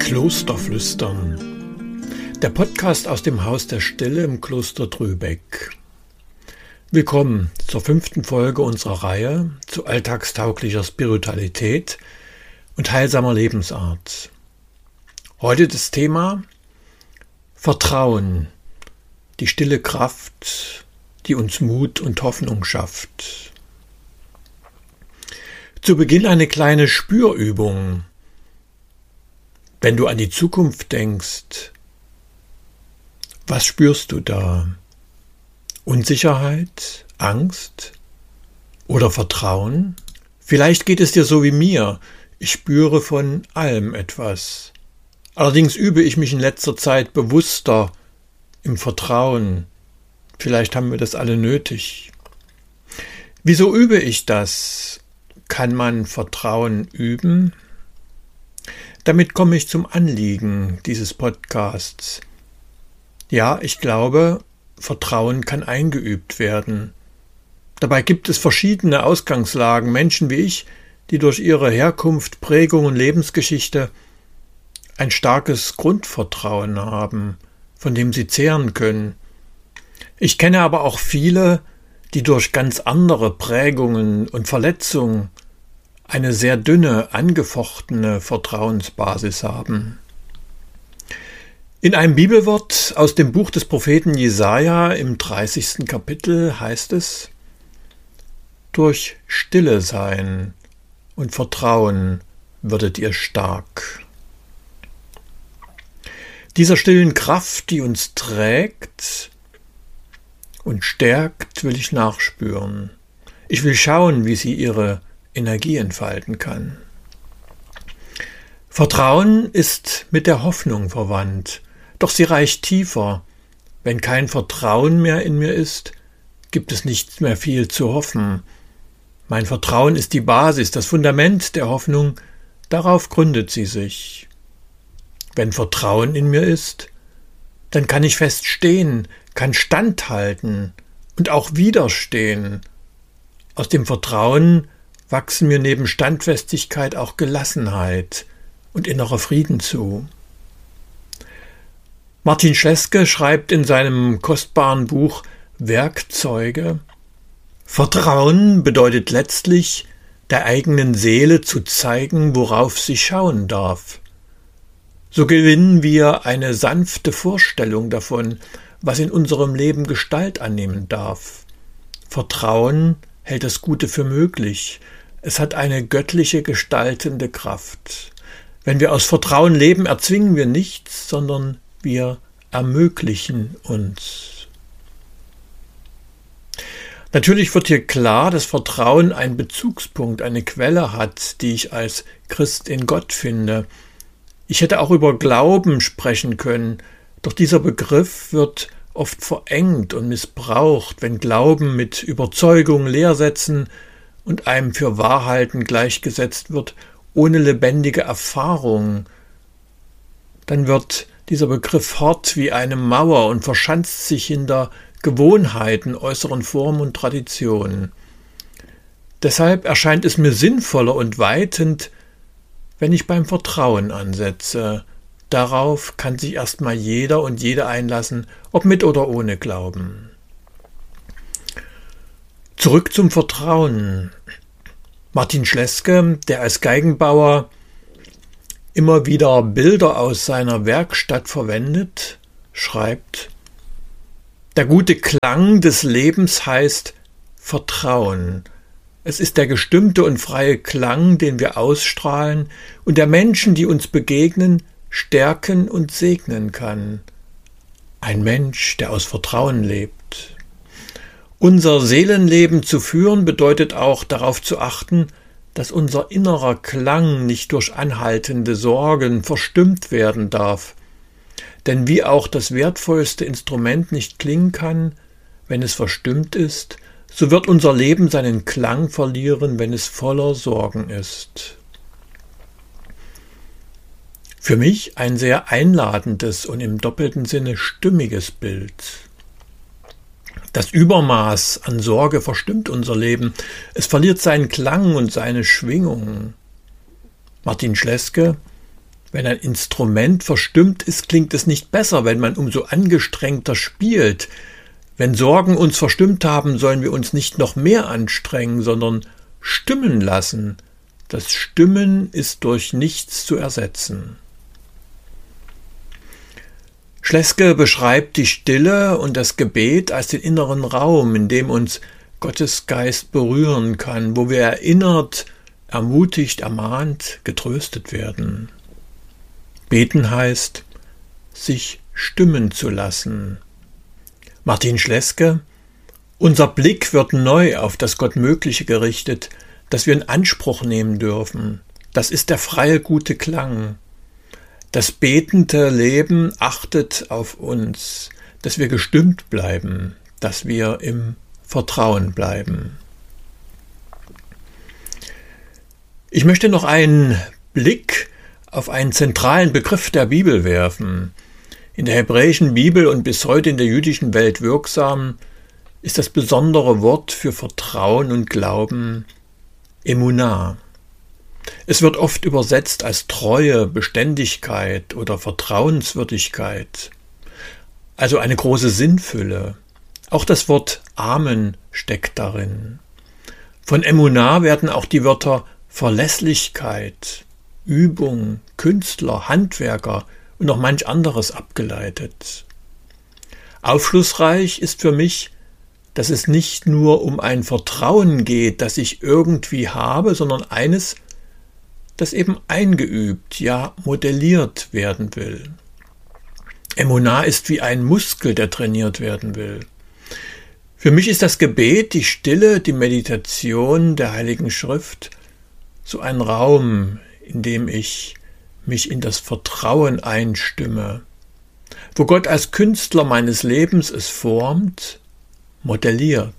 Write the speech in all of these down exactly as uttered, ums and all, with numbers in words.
Klosterflüstern, der Podcast aus dem Haus der Stille im Kloster Trübeck. Willkommen zur fünften Folge unserer Reihe zu alltagstauglicher Spiritualität und heilsamer Lebensart. Heute das Thema Vertrauen, die stille Kraft, die uns Mut und Hoffnung schafft. Zu Beginn eine kleine Spürübung. Wenn du an die Zukunft denkst, was spürst du da? Unsicherheit, Angst oder Vertrauen? Vielleicht geht es dir so wie mir. Ich spüre von allem etwas. Allerdings übe ich mich in letzter Zeit bewusster im Vertrauen. Vielleicht haben wir das alle nötig. Wieso übe ich das? Kann man Vertrauen üben? Damit komme ich zum Anliegen dieses Podcasts. Ja, ich glaube, Vertrauen kann eingeübt werden. Dabei gibt es verschiedene Ausgangslagen, Menschen wie ich, die durch ihre Herkunft, Prägung und Lebensgeschichte ein starkes Grundvertrauen haben, von dem sie zehren können. Ich kenne aber auch viele, die durch ganz andere Prägungen und Verletzungen eine sehr dünne, angefochtene Vertrauensbasis haben. In einem Bibelwort aus dem Buch des Propheten Jesaja im dreißigsten Kapitel heißt es: Durch Stille sein und Vertrauen würdet ihr stark. Dieser stillen Kraft, die uns trägt und stärkt, will ich nachspüren. Ich will schauen, wie sie ihre Energie entfalten kann. Vertrauen ist mit der Hoffnung verwandt, doch sie reicht tiefer. Wenn kein Vertrauen mehr in mir ist, gibt es nicht mehr viel zu hoffen. Mein Vertrauen ist die Basis, das Fundament der Hoffnung, darauf gründet sie sich. Wenn Vertrauen in mir ist, dann kann ich fest stehen, kann standhalten und auch widerstehen. Aus dem Vertrauen wachsen mir neben Standfestigkeit auch Gelassenheit und innerer Frieden zu. Martin Schleske schreibt in seinem kostbaren Buch Werkzeuge: Vertrauen bedeutet letztlich, der eigenen Seele zu zeigen, worauf sie schauen darf. So gewinnen wir eine sanfte Vorstellung davon, was in unserem Leben Gestalt annehmen darf. Vertrauen hält das Gute für möglich. Es hat eine göttliche gestaltende Kraft. Wenn wir aus Vertrauen leben, erzwingen wir nichts, sondern wir ermöglichen uns. Natürlich wird hier klar, dass Vertrauen einen Bezugspunkt, eine Quelle hat, die ich als Christ in Gott finde. Ich hätte auch über Glauben sprechen können, doch dieser Begriff wird oft verengt und missbraucht, wenn Glauben mit Überzeugung, Lehrsätzen und einem für Wahrheiten gleichgesetzt wird, ohne lebendige Erfahrung. Dann wird dieser Begriff hart wie eine Mauer und verschanzt sich hinter Gewohnheiten, äußeren Formen und Traditionen. Deshalb erscheint es mir sinnvoller und weitend, wenn ich beim Vertrauen ansetze. Darauf kann sich erstmal jeder und jede einlassen, ob mit oder ohne Glauben. Zurück zum Vertrauen. Martin Schleske, der als Geigenbauer immer wieder Bilder aus seiner Werkstatt verwendet, schreibt: Der gute Klang des Lebens heißt Vertrauen. Es ist der gestimmte und freie Klang, den wir ausstrahlen und der Menschen, die uns begegnen, stärken und segnen kann. Ein Mensch, der aus Vertrauen lebt. Unser Seelenleben zu führen bedeutet auch darauf zu achten, dass unser innerer Klang nicht durch anhaltende Sorgen verstimmt werden darf. Denn wie auch das wertvollste Instrument nicht klingen kann, wenn es verstimmt ist, so wird unser Leben seinen Klang verlieren, wenn es voller Sorgen ist. Für mich ein sehr einladendes und im doppelten Sinne stimmiges Bild. Das Übermaß an Sorge verstimmt unser Leben. Es verliert seinen Klang und seine Schwingung. Martin Schleske Wenn ein Instrument verstimmt ist, klingt es nicht besser, wenn man umso angestrengter spielt. Wenn Sorgen uns verstimmt haben, sollen wir uns nicht noch mehr anstrengen, sondern stimmen lassen. Das Stimmen ist durch nichts zu ersetzen. Schleske beschreibt die Stille und das Gebet als den inneren Raum, in dem uns Gottes Geist berühren kann, wo wir erinnert, ermutigt, ermahnt, getröstet werden. Beten heißt, sich stimmen zu lassen. Martin Schleske: Unser Blick wird neu auf das Gottmögliche gerichtet, das wir in Anspruch nehmen dürfen. Das ist der freie, gute Klang. Das betende Leben achtet auf uns, dass wir gestimmt bleiben, dass wir im Vertrauen bleiben. Ich möchte noch einen Blick auf einen zentralen Begriff der Bibel werfen. In der hebräischen Bibel und bis heute in der jüdischen Welt wirksam ist das besondere Wort für Vertrauen und Glauben Emunah. Es wird oft übersetzt als Treue, Beständigkeit oder Vertrauenswürdigkeit, also eine große Sinnfülle. Auch das Wort Amen steckt darin. Von Emunah werden auch die Wörter Verlässlichkeit, Übung, Künstler, Handwerker und noch manch anderes abgeleitet. Aufschlussreich ist für mich, dass es nicht nur um ein Vertrauen geht, das ich irgendwie habe, sondern eines, das eben eingeübt, ja modelliert werden will. Emunah ist wie ein Muskel, der trainiert werden will. Für mich ist das Gebet, die Stille, die Meditation der Heiligen Schrift so ein Raum, in dem ich mich in das Vertrauen einstimme, wo Gott als Künstler meines Lebens es formt, modelliert.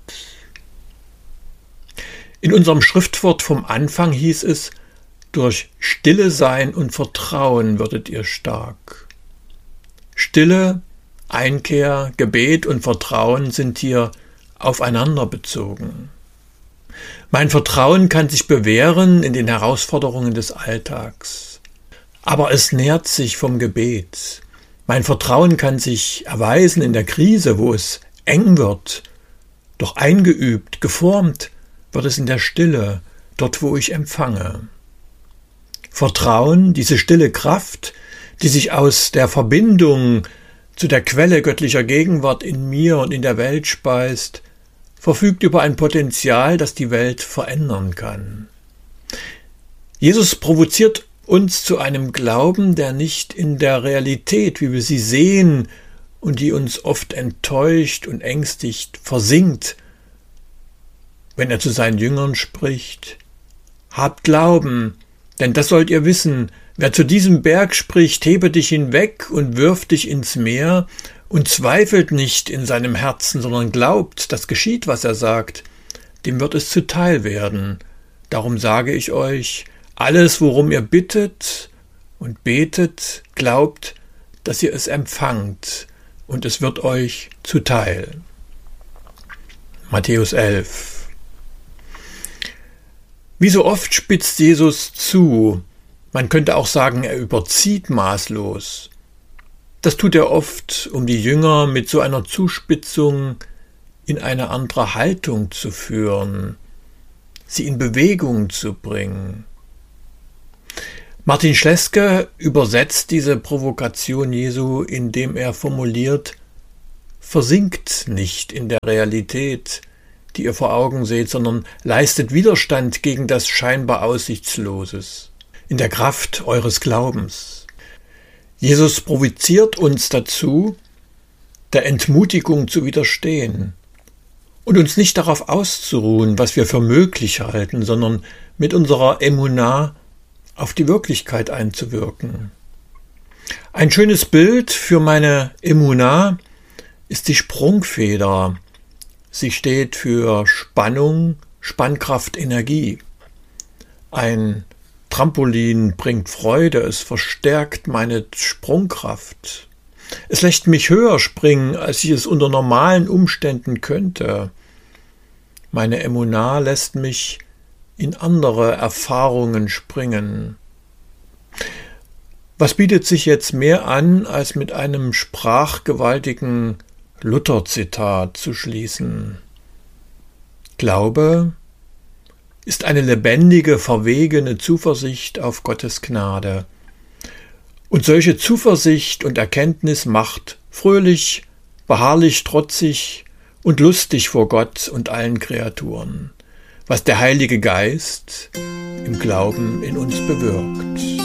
In unserem Schriftwort vom Anfang hieß es, durch Stille sein und Vertrauen würdet ihr stark. Stille, Einkehr, Gebet und Vertrauen sind hier aufeinander bezogen. Mein Vertrauen kann sich bewähren in den Herausforderungen des Alltags. Aber es nährt sich vom Gebet. Mein Vertrauen kann sich erweisen in der Krise, wo es eng wird. Doch eingeübt, geformt wird es in der Stille, dort wo ich empfange. Vertrauen, diese stille Kraft, die sich aus der Verbindung zu der Quelle göttlicher Gegenwart in mir und in der Welt speist, verfügt über ein Potenzial, das die Welt verändern kann. Jesus provoziert uns zu einem Glauben, der nicht in der Realität, wie wir sie sehen und die uns oft enttäuscht und ängstigt, versinkt, wenn er zu seinen Jüngern spricht: Habt Glauben, denn das sollt ihr wissen, wer zu diesem Berg spricht, hebe dich hinweg und wirf dich ins Meer, und zweifelt nicht in seinem Herzen, sondern glaubt, dass geschieht, was er sagt, dem wird es zuteil werden. Darum sage ich euch, alles, worum ihr bittet und betet, glaubt, dass ihr es empfangt, und es wird euch zuteil. Matthäus elf. Wie so oft spitzt Jesus zu. Man könnte auch sagen, er überzieht maßlos. Das tut er oft, um die Jünger mit so einer Zuspitzung in eine andere Haltung zu führen, sie in Bewegung zu bringen. Martin Schleske übersetzt diese Provokation Jesu, indem er formuliert: Versinkt nicht in der Realität, die ihr vor Augen seht, sondern leistet Widerstand gegen das scheinbar Aussichtsloses, in der Kraft eures Glaubens. Jesus provoziert uns dazu, der Entmutigung zu widerstehen und uns nicht darauf auszuruhen, was wir für möglich halten, sondern mit unserer Emunah auf die Wirklichkeit einzuwirken. Ein schönes Bild für meine Emunah ist die Sprungfeder. Sie steht für Spannung, Spannkraft, Energie. Ein Trampolin bringt Freude, es verstärkt meine Sprungkraft. Es lässt mich höher springen, als ich es unter normalen Umständen könnte. Meine Emunah lässt mich in andere Erfahrungen springen. Was bietet sich jetzt mehr an, als mit einem sprachgewaltigen Luther-Zitat zu schließen? Glaube ist eine lebendige, verwegene Zuversicht auf Gottes Gnade. Und solche Zuversicht und Erkenntnis macht fröhlich, beharrlich, trotzig und lustig vor Gott und allen Kreaturen, was der Heilige Geist im Glauben in uns bewirkt.